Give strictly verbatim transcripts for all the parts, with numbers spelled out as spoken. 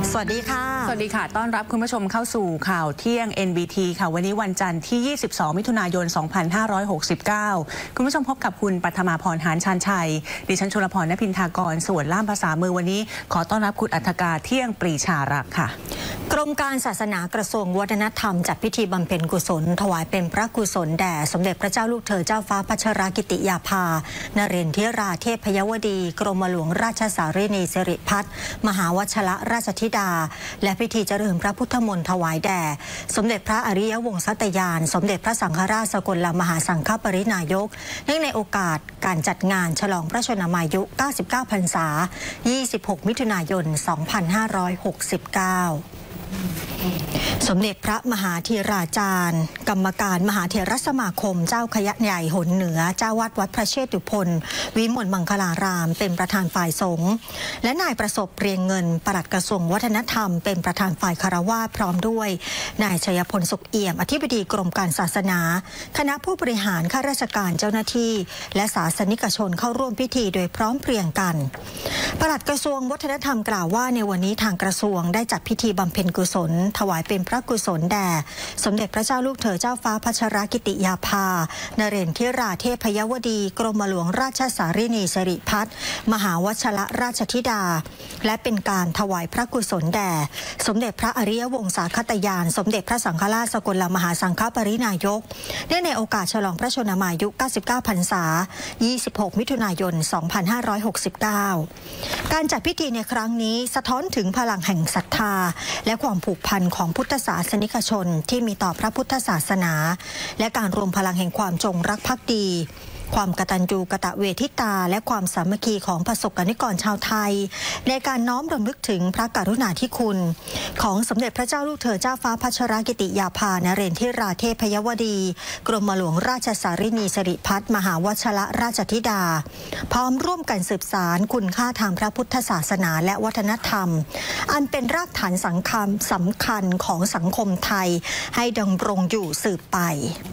สวัสดีค่ะสวัสดีค่ะต้อนรับคุณผู้ชมเข้าสู่ข่าวเที่ยง เอ็น บี ที ค่ะวันนี้วันจันทร์ที่ ยี่สิบสอง มิถุนายน สองพันห้าร้อยหกสิบเก้า คุณผู้ชมพบกับคุณปัทมาพรหานชานชัยดิฉันชลพรณพินทากรส่วนล่ามภาษามือวันนี้ขอต้อนรับคุณอัฐกาเที่ยงปรีชารักษ์ค่ะกรมการศาสนากระทรวงวัฒนธรรมจัดพิธีบำเพ็ญกุศลถวายเป็นพระกุศลแด่สมเด็จพระเจ้าลูกเธอเจ้าฟ้าพัชรกิติยาภานเรนทิราเทพยวดีกรมหลวงราชสารินีสิริพัฒน์มหาวชรราชธิดาและพิธีเจริญพระพุทธมนต์ถวายแด่สมเด็จพระอริยวงศตยานสมเด็จพระสังฆราชสกลมหาสังฆปรินายกเนื่องในโอกาสการจัดงานฉลองพระชนมายุเก้าสิบเก้าพรรษายี่สิบหกมิถุนายนสองพันห้าร้อยหกสิบเก้าสมเด็จพระมหาธีราจารย์กรรมการมหาเถรสมาคมเจ้าคณะใหญ่หนเหนือเจ้าวาดวัดพระเชตุพนวิมลมังคลารามเป็นประธานฝ่ายสงฆ์และนายประสบเรียงเงินปลัดกระทรวงวัฒนธรรมเป็นประธานฝ่ายคารวะพร้อมด้วยนายชัยพลสุขเอี่ยมอธิบดีกรมการศาสนาคณะผู้บริหารข้าราชการเจ้าหน้าที่และศาสนิกชนเข้าร่วมพิธีโดยพร้อมเพรียงกันปลัดกระทรวงวัฒนธรรมกล่าวว่าในวันนี้ทางกระทรวงได้จัดพิธีบำเพ็ญกุศลถวายเป็นพระกุศลแด่สมเด็จพระเจ้าลูกเธอเจ้าฟ้าพัชรกิติยาภานเรนทิราเทพยวดีกรมหลวงราชสารินีสิริพัฒน์มหาวชรราชธิดาและเป็นการถวายพระกุศลแด่สมเด็จพระอริยวงศาคตยานสมเด็จพระสังฆราชสกลมหาสังฆปรินายกเนื่องในโอกาสฉลองพระชนมายุเก้าสิบเก้าพรรษายี่สิบหกมิถุนายนสองพันห้าร้อยหกสิบเก้าการจัดพิธีในครั้งนี้สะท้อนถึงพลังแห่งศรัทธาและความผูกพันของพุทธศาสนิกชนที่มีต่อพระพุทธศาสนาและการรวมพลังแห่งความจงรักภักดีความกตัญญูกตเวทิตาและความสามัคคีของประสบกนิกรชาวไทยในการน้อมรำลึกถึงพระกรุณาธิคุณของสมเด็จพระเจ้าลูกเธอเจ้าฟ้าพัชรกิติยาภานเรนทิราเทพยวดีกรมหลวงราชสารินีสิริพัฒน์มหาวชรราชธิดาพร้อมร่วมกันสืบสานคุณค่าทางพระพุทธศาสนาและวัฒนธรรมอันเป็นรากฐานสังคมสำคัญของสังคมไทยให้ดำรงอยู่สืบไป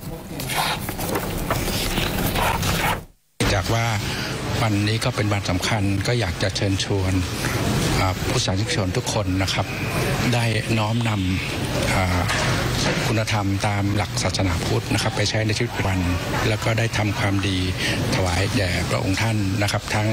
จากว่าวันนี้ก็เป็นวันสำคัญก็อยากจะเชิญชวนผู้สาธารณชนทุกคนนะครับได้น้อมนำคุณธรรมตามหลักศาสนาพุทธนะครับไปใช้ในชีวิตประจำวันแล้วก็ได้ทำความดีถวายแด่พระองค์ท่านนะครับทั้ง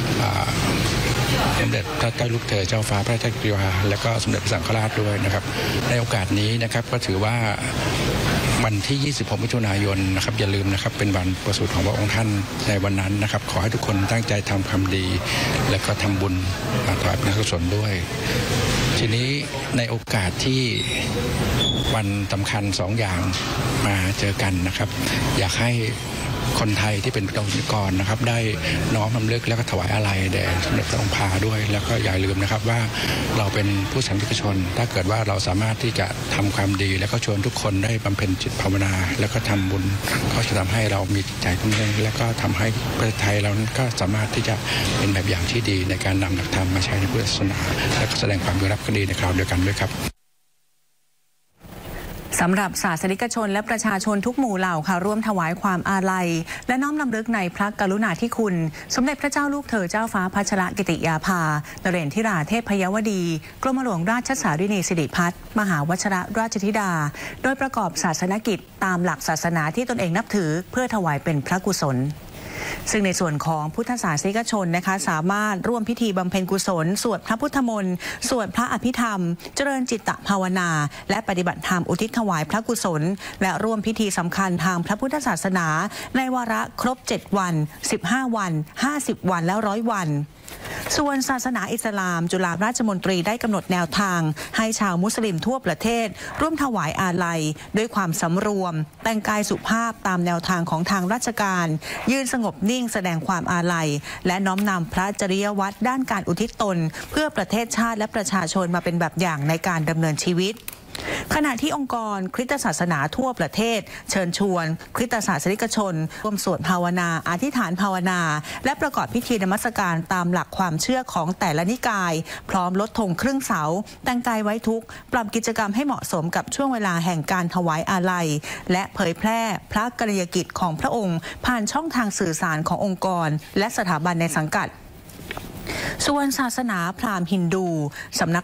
สมเด็จพระเจ้าลูกเธอเจ้าฟ้าพระเจ้ากิติยาและก็สมเด็จพระสังฆราชด้วยนะครับในโอกาสนี้นะครับก็ถือว่าวันที่ยี่สิบหกมิถุนายนนะครับอย่าลืมนะครับเป็นวันประสูติของพระองค์ท่านในวันนั้นนะครับขอให้ทุกคนตั้งใจทำความดีและก็ทำบุญถวายเป็นกุศลด้วยทีนี้ในโอกาสที่วันสำคัญสองอย่างมาเจอกันนะครับอยากให้คนไทยที่เป็นประชากรนะครับได้น้อมรำลึกและก็ถวายอาลัยแด่สมเด็จพระองค์พาด้วยแล้วก็อย่าลืมนะครับว่าเราเป็นผู้สันติชนถ้าเกิดว่าเราสามารถที่จะทำความดีแล้วก็ชวนทุกคนได้บำเพ็ญจิตภาวนาแล้วก็ทำบุญก็จะทำให้เรามีจิตใจพุ่งเร่งและก็ทำให้ประเทศไทยเราก็สามารถที่จะเป็นแบบอย่างที่ดีในการนำหลักธรรมมาใช้ในพุทธศาสนาและก็แสดงความรักก็ดีในคราวเดียวกันด้วยครับสำหรับศาสนิกชนและประชาชนทุกหมู่เหล่าค่ะร่วมถวายความอาลัยและน้อมรำลึกในพระกรุณาธิคุณสมเด็จพระเจ้าลูกเธอเจ้าฟ้าพัชรกิติยาภานเรนทิราเทพยวดีกรมหลวงราชสารินีสิริพัฒน์มหาวชรราชธิดาโดยประกอบศาสนกิจตามหลักศาสนาที่ตนเองนับถือเพื่อถวายเป็นพระกุศลซึ่งในส่วนของพุทธศาสนิกชนนะคะสามารถร่วมพิธีบำเพ็ญกุศลสวดพระพุทธมนต์สวดพระอภิธรรมเจริญจิตตภาวนาและปฏิบัติธรรมอุทิศถวายพระกุศลและร่วมพิธีสำคัญทางพระพุทธศาสนาในวาระครบเจ็ดวันสิบห้าวันห้าสิบวันและร้อยวันส่วนศาสนาอิสลามจุฬาราชมนตรีได้กำหนดแนวทางให้ชาวมุสลิมทั่วประเทศร่วมถวายอาลัยด้วยความสำรวมแต่งกายสุภาพตามแนวทางของทางราชการยืนสงบนิ่งแสดงความอาลัยและน้อมนำพระจริยวัตรด้านการอุทิศตนเพื่อประเทศชาติและประชาชนมาเป็นแบบอย่างในการดำเนินชีวิตขณะที่องค์กรคริสตศาสนาทั่วประเทศเชิญชวนคริสตศาสนิกชนร่วมสวดภาวนาอธิษฐานภาวนาและประกอบพิธีนมัสการตามหลักความเชื่อของแต่ละนิกายพร้อมลดธงครึ่งเสาแต่งกายไว้ทุกข์ปรับกิจกรรมให้เหมาะสมกับช่วงเวลาแห่งการถวายอาลัยและเผยแพร่พระกรณียกิจของพระองค์ผ่านช่องทางสื่อสารขององค์กรและสถาบันในสังกัด ส่วนศาสนาพราหมณ์ฮินดูสำนัก